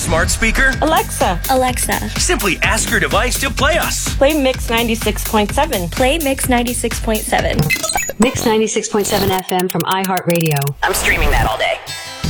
smart speaker? Alexa. Alexa. Simply ask your device to play us. Play Mix 96.7. Play Mix 96.7. Mix 96.7 FM from iHeartRadio. I'm streaming that all day.